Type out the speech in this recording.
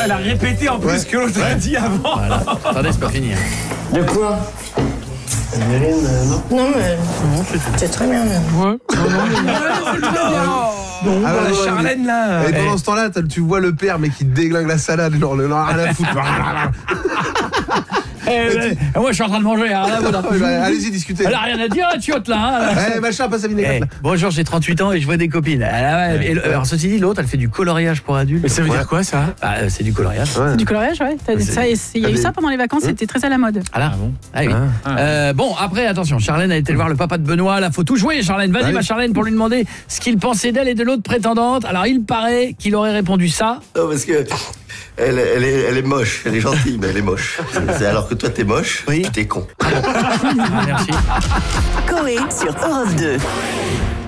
Elle a répété en plus que l'autre a dit avant. Voilà. Attendez, c'est pas fini. De quoi? Non, mais c'est très bien. Ouais. Non, Alors, la Charlène là. Et pendant ce temps-là, tu vois le père mais qui déglingue la salade, genre le rien à foutre. Moi, je suis en train de manger. Allez-y, discutez. Elle a rien à dire, la chiotte là. Machin, passe à vinaigrette. Bonjour, j'ai 38 ans et je vois des copines. Alors, ceci dit, l'autre, elle fait du coloriage pour adultes. Mais ça veut dire quoi ça? C'est du coloriage. C'est du coloriage, ouais. Il y a eu ça pendant les vacances, c'était très à la mode. Ah là, bon. Ah oui. Bon, après, attention, Charlène a été voir le papa de Benoît. Là, faut tout jouer, Charlène. Vas-y, ma Charlène, pour lui demander ce qu'il pensait d'elle et de l'autre prétendante. Alors, il paraît qu'il aurait répondu ça. Non, parce que elle est moche. Elle est gentille, mais elle est moche. C'est alors que toi, t'es moche, oui. t'es con. Merci. Coé sur Europe 2.